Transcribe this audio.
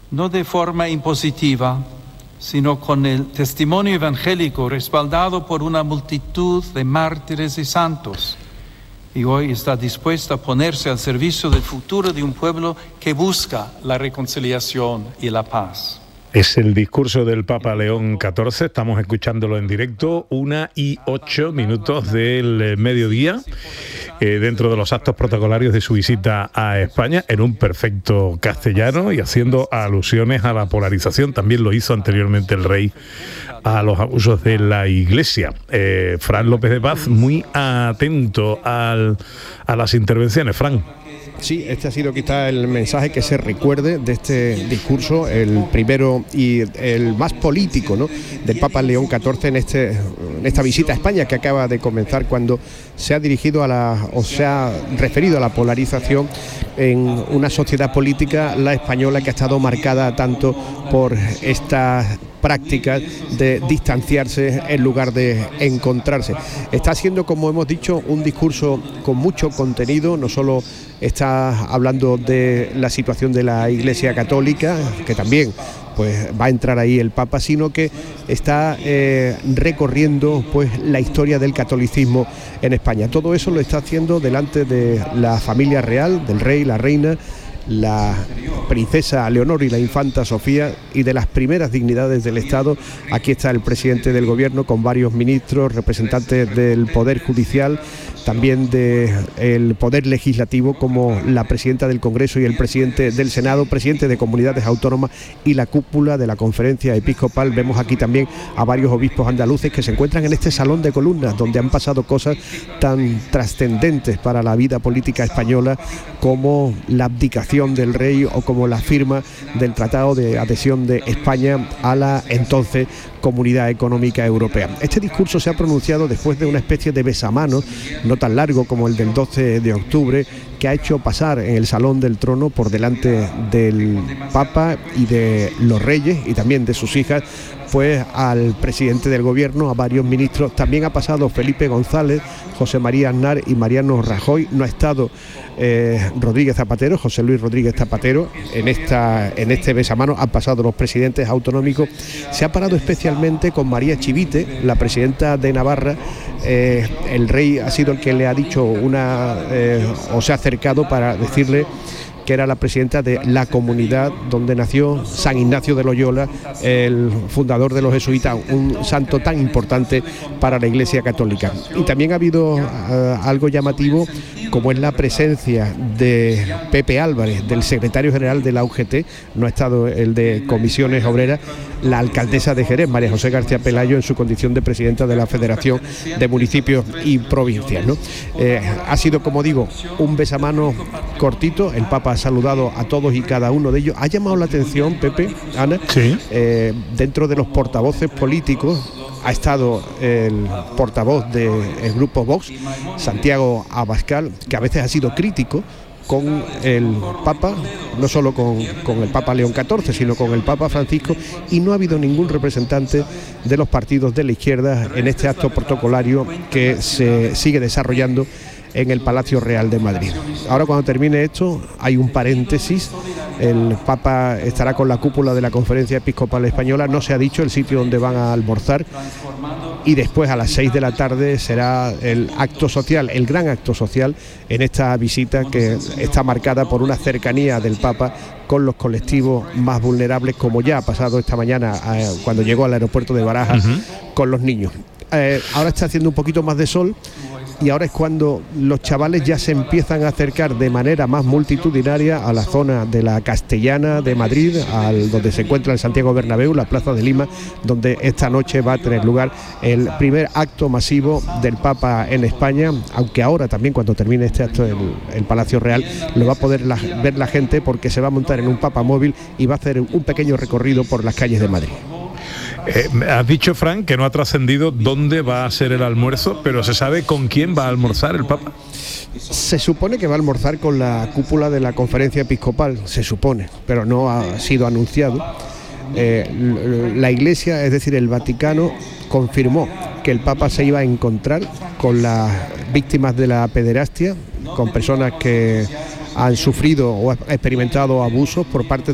no de forma impositiva, sino con el testimonio evangélico respaldado por una multitud de mártires y santos. Y hoy está dispuesta a ponerse al servicio del futuro de un pueblo que busca la reconciliación y la paz. Es el discurso del Papa León XIV, estamos escuchándolo en directo, 1:08 del mediodía, dentro de los actos protocolarios de su visita a España, en un perfecto castellano y haciendo alusiones a la polarización. También lo hizo anteriormente el rey a los abusos de la Iglesia. Fran López de Paz, muy atento a las intervenciones. Fran. Sí, este ha sido quizá el mensaje que se recuerde de este discurso, el primero y el más político, ¿no?, del Papa León XIV en esta visita a España que acaba de comenzar, cuando se ha dirigido se ha referido a la polarización en una sociedad política, la española, que ha estado marcada tanto por esta prácticas de distanciarse en lugar de encontrarse. Está siendo, como hemos dicho, un discurso con mucho contenido. No solo está hablando de la situación de la Iglesia Católica, que también pues va a entrar ahí el Papa, sino que está recorriendo pues la historia del catolicismo en España. Todo eso lo está haciendo delante de la familia real, del rey, la reina, la princesa Leonor y la infanta Sofía, y de las primeras dignidades del Estado. Aquí está el presidente del gobierno con varios ministros, representantes del Poder Judicial, también del Poder Legislativo, como la presidenta del Congreso y el presidente del Senado, presidente de comunidades autónomas y la cúpula de la Conferencia Episcopal. Vemos aquí también a varios obispos andaluces que se encuentran en este salón de columnas, donde han pasado cosas tan trascendentes para la vida política española como la abdicación del rey o como la firma del Tratado de Adhesión de España a la entonces Comunidad Económica Europea. Este discurso se ha pronunciado después de una especie de besamanos, no tan largo como el del 12 de octubre, que ha hecho pasar en el Salón del Trono por delante del Papa y de los reyes y también de sus hijas, pues al presidente del gobierno, a varios ministros. También ha pasado Felipe González, José María Aznar y Mariano Rajoy. No ha estado Rodríguez Zapatero, José Luis Rodríguez Zapatero en este besamano. Han pasado los presidentes autonómicos. Se ha parado especialmente con María Chivite, la presidenta de Navarra. El rey ha sido el que le ha dicho o se ha acercado para decirle que era la presidenta de la comunidad donde nació San Ignacio de Loyola, el fundador de los jesuitas, un santo tan importante para la Iglesia Católica. Y también ha habido algo llamativo, como es la presencia de Pepe Álvarez, del secretario general de la UGT. No ha estado el de Comisiones Obreras, la alcaldesa de Jerez, María José García Pelayo, en su condición de presidenta de la Federación de Municipios y Provincias, ¿no? Ha sido, como digo, un besamano cortito. El Papa ha saludado a todos y cada uno de ellos. Ha llamado la atención, Pepe, Ana, sí, dentro de los portavoces políticos ha estado el portavoz del grupo Vox, Santiago Abascal, que a veces ha sido crítico con el Papa, no solo con el Papa León XIV, sino con el Papa Francisco, y no ha habido ningún representante de los partidos de la izquierda en este acto protocolario que se sigue desarrollando en el Palacio Real de Madrid. Ahora, cuando termine esto, hay un paréntesis. El Papa estará con la cúpula de la Conferencia Episcopal Española. No se ha dicho el sitio donde van a almorzar. Y después, a las 6 de la tarde, será el acto social, el gran acto social, en esta visita que está marcada por una cercanía del Papa con los colectivos más vulnerables, como ya ha pasado esta mañana cuando llegó al aeropuerto de Barajas, con los niños. Ahora está haciendo un poquito más de sol, y ahora es cuando los chavales ya se empiezan a acercar de manera más multitudinaria a la zona de la Castellana de Madrid, donde se encuentra el Santiago Bernabéu, la Plaza de Lima, donde esta noche va a tener lugar el primer acto masivo del Papa en España, aunque ahora también, cuando termine este acto en el Palacio Real, lo va a poder ver la gente, porque se va a montar en un Papa móvil y va a hacer un pequeño recorrido por las calles de Madrid. Has dicho, Fran, que no ha trascendido dónde va a ser el almuerzo, pero ¿se sabe con quién va a almorzar el Papa? Se supone que va a almorzar con la cúpula de la Conferencia Episcopal, se supone, pero no ha sido anunciado. La Iglesia, es decir, el Vaticano, confirmó que el Papa se iba a encontrar con las víctimas de la pederastia, con personas que han sufrido o experimentado abusos por parte